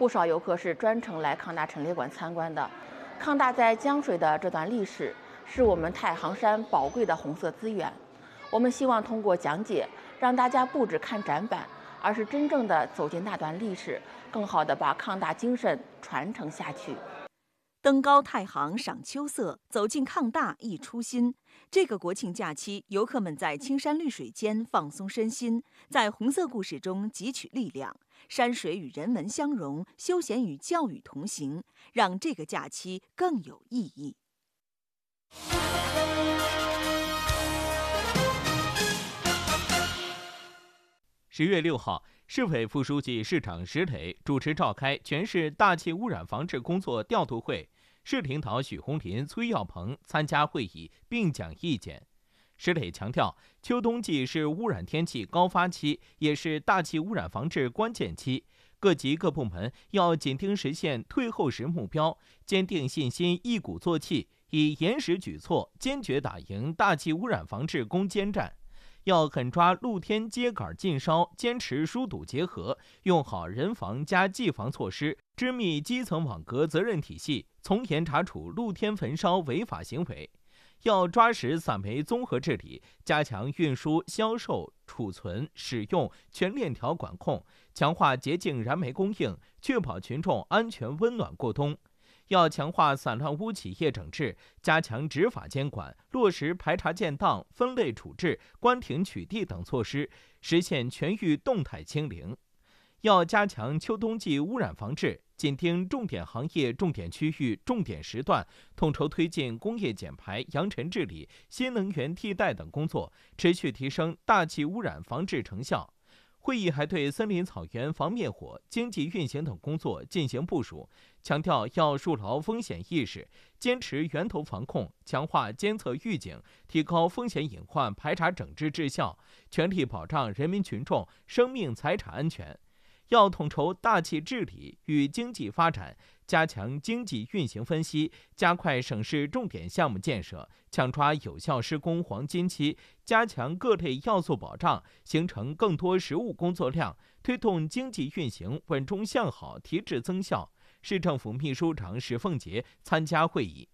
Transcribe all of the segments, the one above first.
不少游客是专程来抗大陈列馆参观的。抗大在江水的这段历史，是我们太行山宝贵的红色资源。我们希望通过讲解，让大家不只看展板，而是真正的走进那段历史，更好地把抗大精神传承下去。 登高太行赏秋色，走进抗大忆初心。这个国庆假期，游客们在青山绿水间放松身心，在红色故事中汲取力量。山水与人文相融，休闲与教育同行，让这个假期更有意义。 10月6号，市委副书记、市长石磊主持召开全市大气污染防治工作调度会，市领导许红林、崔耀鹏参加会议并讲意见。石磊强调，秋冬季是污染天气高发期，也是大气污染防治关键期，各级各部门要紧盯实现退后时目标，坚定信心，一鼓作气，以严实举措，坚决打赢大气污染防治攻坚战。要狠抓露天秸秆禁烧，坚持疏堵结合，用好人防加技防措施，织密基层网格责任体系，从严查处露天焚烧违法行为。要抓实散煤综合治理，加强运输、销售、储存、使用全链条管控，强化洁净燃煤供应，确保群众安全温暖过冬。要强化散乱污企业整治，加强执法监管，落实排查建档、分类处置、关停取缔等措施，实现全域动态清零。要加强秋冬季污染防治，紧盯重点行业、重点区域、重点时段，统筹推进工业减排、扬尘治理、新能源替代等工作，持续提升大气污染防治成效。会议还对森林草原防灭火、经济运行等工作进行部署，强调要树牢风险意识，坚持源头防控，强化监测预警，提高风险隐患排查整治质效，全力保障人民群众生命财产安全。要统筹大气治理与经济发展，加强经济运行分析，加快省市重点项目建设，抢抓有效施工黄金期，加强各类要素保障，形成更多实务工作量，推动经济运行稳中向好，提质增效。市政府秘书长史凤杰参加会议。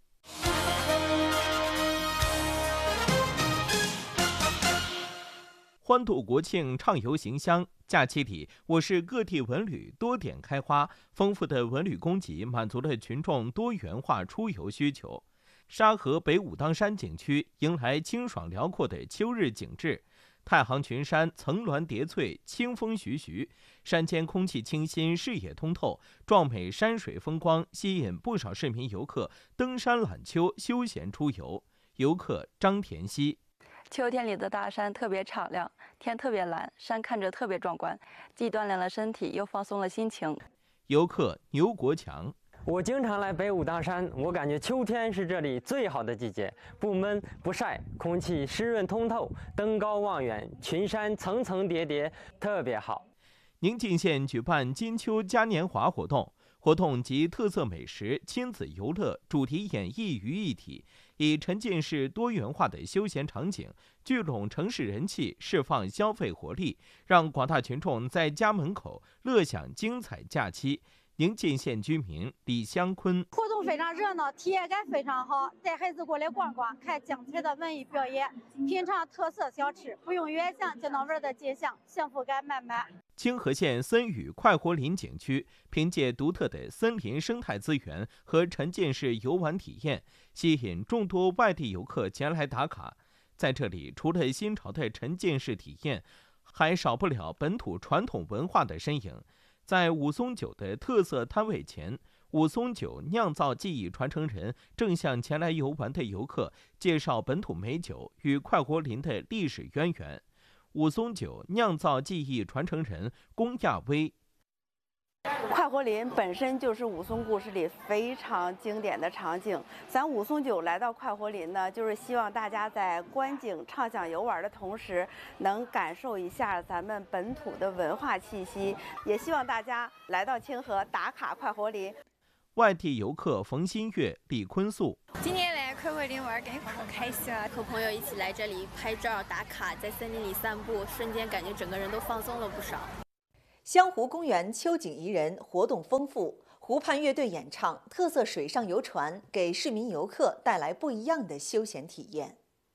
欢度国庆，畅游行乡。假期里，我市各地文旅多点开花，丰富的文旅供给满足了群众多元化出游需求。沙河北武当山景区迎来清爽辽阔的秋日景致，太行群山层峦叠翠，清风徐徐，山间空气清新，视野通透，壮美山水风光吸引不少市民游客登山揽秋，休闲出游。游客张田曦。 秋天里的大山特别敞亮，天特别蓝，山看着特别壮观，既锻炼了身体，又放松了心情。 游客牛国强。 我经常来北武当山，我感觉秋天是这里最好的季节，不闷不晒，空气湿润通透，登高望远，群山层层叠叠，特别好。 宁晋县举办金秋嘉年华活动集特色美食、亲子游乐、主题演绎于一体，以沉浸式多元化的休闲场景，聚拢城市人气，释放消费活力，让广大群众在家门口乐享精彩假期。宁晋县居民李香坤： 活动非常热闹，体验感非常好，带孩子过来逛逛，看精彩的文艺表演，品尝特色小吃，不用远想就能玩得尽兴，幸福感满满。 清河县森宇快活林景区凭借独特的森林生态资源和沉浸式游玩体验，吸引众多外地游客前来打卡。在这里，除了新潮的沉浸式体验，还少不了本土传统文化的身影。在武松酒的特色摊位前，武松酒酿造技艺传承人正向前来游玩的游客介绍本土美酒与快活林的历史渊源。武松酒酿造技艺传承人龚亚威： 快活林本身就是武松故事里非常经典的场景。咱武松酒来到快活林呢，就是希望大家在观景畅享游玩的同时，能感受一下咱们本土的文化气息。也希望大家来到清河打卡快活林。 外地游客冯新月、李坤素： 今天来快活林玩，感觉好开心啊！和朋友一起来这里拍照打卡，在森林里散步，瞬间感觉整个人都放松了不少。 湘湖公园秋景宜人，活动丰富，湖畔乐队演唱，特色水上游船给市民游客带来不一样的休闲体验。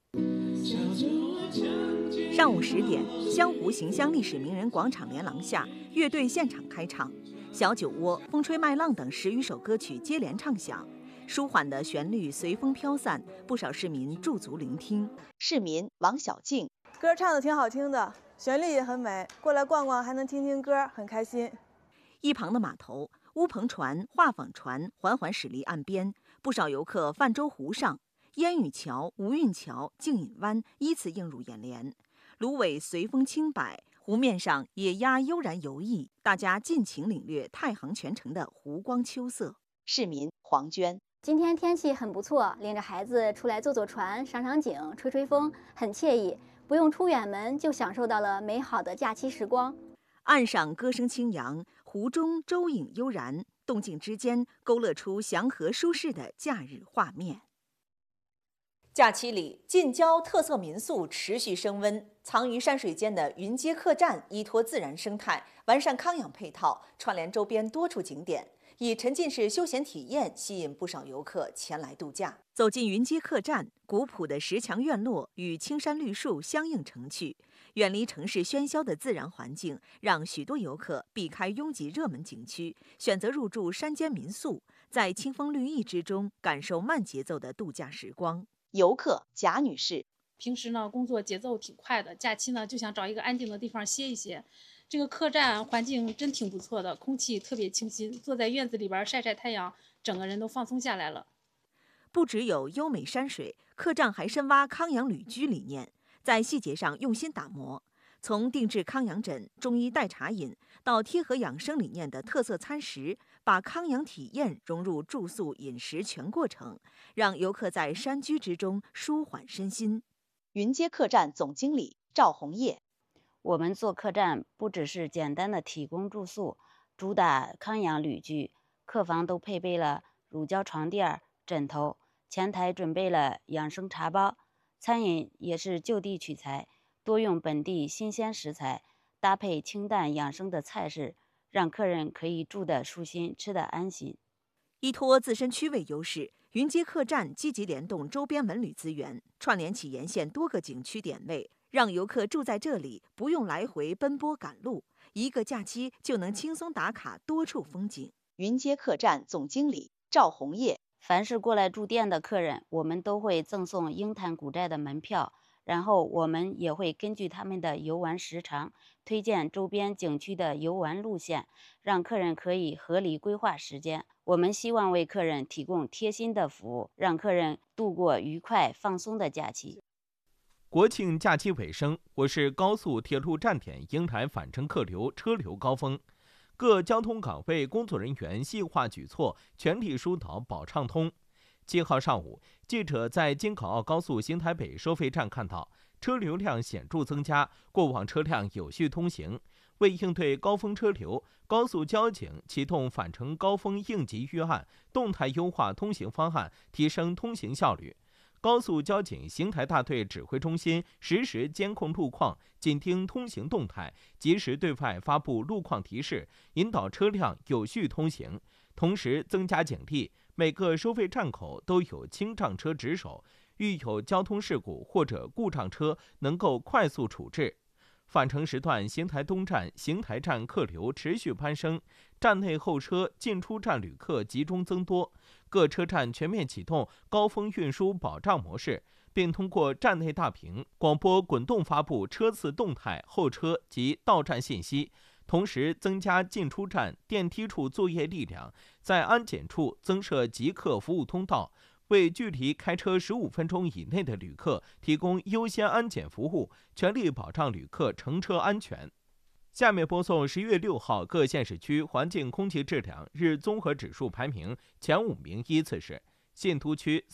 上午10点，湘湖形象历史名人广场连廊下，乐队现场开唱，小酒窝、风吹麦浪等10余首歌曲接连唱响，舒缓的旋律随风飘散，不少市民驻足聆听。市民王小静： 歌唱的挺好听的，旋律也很美，过来逛逛还能听听歌，很开心。 一旁的码头，乌篷船、画舫船缓缓驶离岸边，不少游客泛舟湖上，烟雨桥、无韵桥、静隐湾依次映入眼帘。芦苇随风轻摆，湖面上野鸭悠然游弋，大家尽情领略太行全城的湖光秋色。市民黄娟： 今天天气很不错，领着孩子出来坐坐船、赏赏景、吹吹风，很惬意，不用出远门就享受到了美好的假期时光。 岸上歌声轻扬，湖中舟影悠然，动静之间勾勒出祥和舒适的假日画面。假期里，近郊特色民宿持续升温。藏于山水间的云街客栈依托自然生态，完善康养配套，串联周边多处景点，以沉浸式休闲体验吸引不少游客前来度假。走进云街客栈，古朴的石墙院落与青山绿树相映成趣，远离城市喧嚣的自然环境，让许多游客避开拥挤热门景区，选择入住山间民宿，在清风绿意之中感受慢节奏的度假时光。游客贾女士： 平时呢工作节奏挺快的，假期呢就想找一个安静的地方歇一歇。这个客栈环境真挺不错的，空气特别清新，坐在院子里边晒晒太阳，整个人都放松下来了。 不只有优美山水，客栈还深挖康养旅居理念，在细节上用心打磨。从定制康养枕、中医代茶饮到贴合养生理念的特色餐食，把康养体验融入住宿饮食全过程，让游客在山居之中舒缓身心。云街客栈总经理赵红叶： 我们做客栈不只是简单的提供住宿，主打康养旅居，客房都配备了乳胶床垫、枕头，前台准备了养生茶包，餐饮也是就地取材，多用本地新鲜食材，搭配清淡养生的菜式，让客人可以住得舒心，吃得安心。 依托自身区位优势，云街客栈积极联动周边文旅资源，串联起沿线多个景区点位，让游客住在这里不用来回奔波赶路，一个假期就能轻松打卡多处风景。云街客栈总经理赵红叶： 凡是过来住店的客人，我们都会赠送鹰潭古寨的门票，然后我们也会根据他们的游玩时长，推荐周边景区的游玩路线，让客人可以合理规划时间。我们希望为客人提供贴心的服务，让客人度过愉快放松的假期。 国庆假期尾声，我市高速铁路站点迎来返程客流车流高峰，各交通岗位工作人员细化举措，全力疏导保畅通。7号上午，记者在京港澳高速新台北收费站看到，车流量显著增加，过往车辆有序通行。为应对高峰车流，高速交警启动返程高峰应急预案，动态优化通行方案，提升通行效率。高速交警邢台大队指挥中心实时监控路况，紧盯通行动态，及时对外发布路况提示，引导车辆有序通行。同时增加警力，每个收费站口都有清障车值守，遇有交通事故或者故障车能够快速处置。返程时段，邢台东站、邢台站客流持续攀升，站内候车、进出站旅客集中增多。各车站全面启动高峰运输保障模式，并通过站内大屏广播滚动发布车次动态、候车及到站信息。同时增加进出站、电梯处作业力量，在安检处增设即刻服务通道，为距离开车15分钟以内的旅客提供优先安检服务，全力保障旅客乘车安全。下面播送10月6号各县市区环境空气质量日综合指数排名，前5名依次是：信都区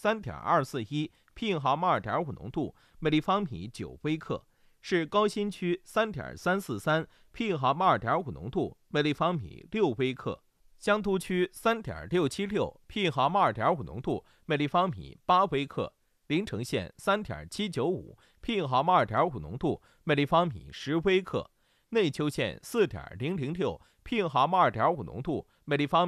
3.241，PM 2.5浓度，每立方米9微克；市高新区 3.343，PM 2.5浓度，每立方米6微克；香都区 3.676，PM 2.5浓度，每立方米8微克；临城县 3.795，PM 2.5浓度，每立方米10微克； 内丘县4.006，聘蛤蟆2.5浓度，美丽方面